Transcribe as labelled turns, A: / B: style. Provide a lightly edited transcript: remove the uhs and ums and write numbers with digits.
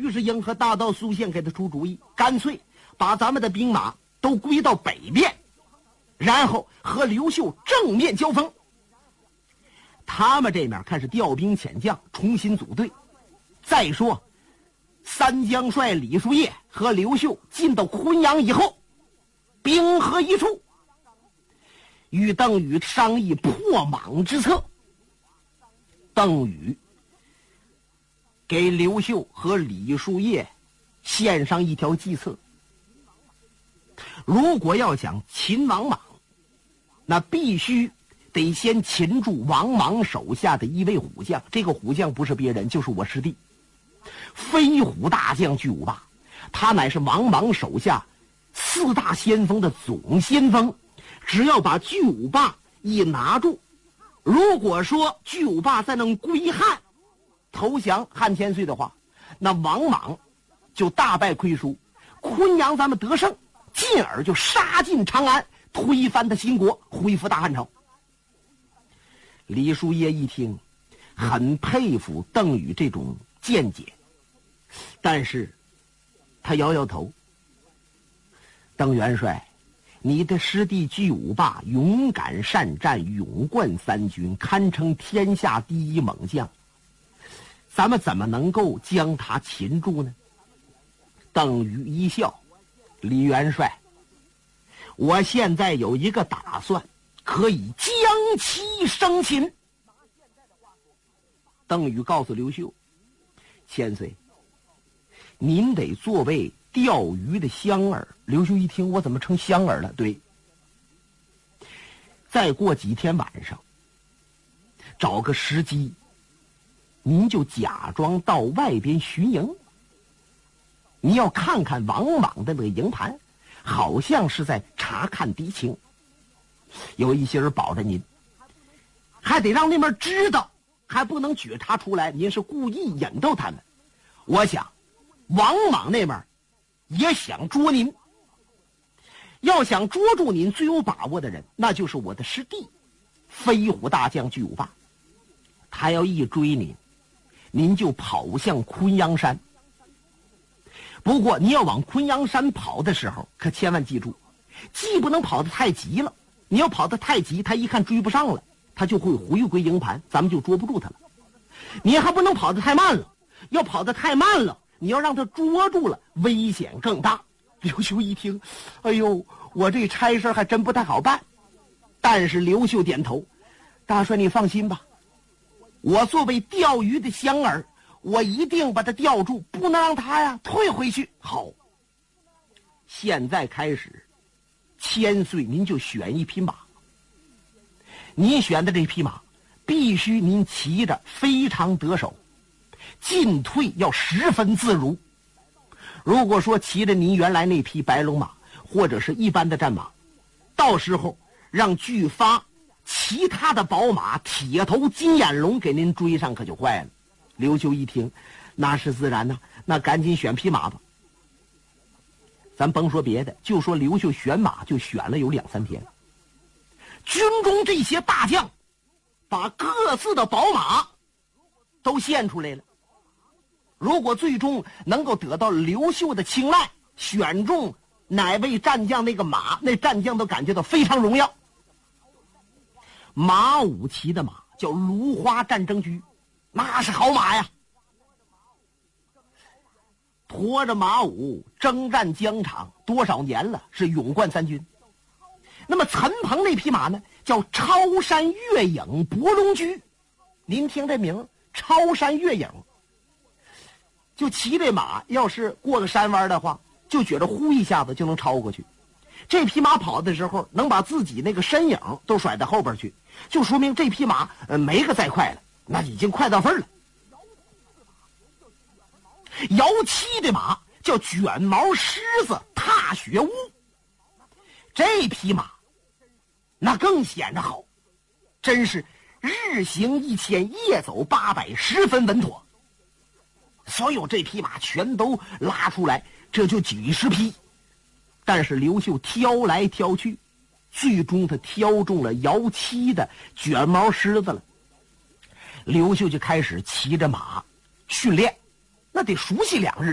A: 于是迎合大道苏宪给他出主意，干脆把咱们的兵马都归到北边，然后和刘秀正面交锋。他们这面看是调兵遣将，重新组队。再说三江帅李叔夜和刘秀进到昆阳以后，兵合一处，与邓禹商议破莽之策。邓禹给刘秀和李叔夜献上一条计策：如果要想擒王莽，那必须得先擒住王莽手下的一位虎将。这个虎将不是别人，就是我师弟飞虎大将巨无霸，他乃是王莽手下4大先锋的总先锋。只要把巨无霸一拿住，如果说巨无霸再能归汉投降汉千岁的话，那王莽就大败亏输，昆阳咱们得胜，进而就杀进长安，推翻他新国，恢复大汉朝。李叔夜一听，很佩服邓禹这种见解，但是他摇摇头：邓元帅，你的师弟巨无霸勇敢善战，勇冠三军，堪称天下第一猛将，咱们怎么能够将他擒住呢？邓禹一笑：李元帅，我现在有一个打算，可以将其生擒。邓禹告诉刘秀：千岁，您得作为钓鱼的香饵。刘秀一听，我怎么成香饵了？对，再过几天晚上，找个时机，您就假装到外边巡营，你要看看王莽的那个营盘，好像是在查看敌情，有一些人保着您，还得让那边知道，还不能觉察出来您是故意引逗他们。我想王莽那边也想捉您，要想捉住您最有把握的人，那就是我的师弟飞虎大将巨无霸。他要一追您，您就跑向昆阳山。不过你要往昆阳山跑的时候，可千万记住，既不能跑得太急了，你要跑得太急，他一看追不上了，他就会回归营盘，咱们就捉不住他了。你还不能跑得太慢了，要跑得太慢了，你要让他捉住了，危险更大。刘秀一听，哎呦，我这差事还真不太好办。但是刘秀点头：大帅你放心吧，我作为钓鱼的香饵，我一定把他钓住，不能让他呀退回去。好，现在开始，千岁您就选一匹马，您选的这匹马必须您骑着非常得手，进退要十分自如。如果说骑着您原来那匹白龙马或者是一般的战马，到时候让巨发其他的宝马铁头金眼龙给您追上，可就坏了。刘秀一听，那是自然呢，那赶紧选匹马吧。咱甭说别的，就说刘秀选马就选了有2、3天，军中这些大将把各自的宝马都献出来了。如果最终能够得到刘秀的青睐，选中哪位战将那个马，那战将都感觉到非常荣耀。马武骑的马叫芦花战争驹，那是好马呀。驮着马武征战疆场多少年了，是勇冠三军。那么陈鹏那匹马呢，叫超山月影博龙驹。您听这名，超山月影，就骑这马，要是过个山弯的话，就觉得呼一下子就能超过去。这匹马跑的时候能把自己那个身影都甩到后边去，就说明这匹马没个再快了，那已经快到份了。摇七的马叫卷毛狮子踏雪乌，这匹马那更显着好，真是日行1000，夜走800，十分稳妥。所有这匹马全都拉出来，这就几十匹。但是刘秀挑来挑去，最终他挑中了摇七的卷毛狮子了。刘秀就开始骑着马训练，那得熟悉2日。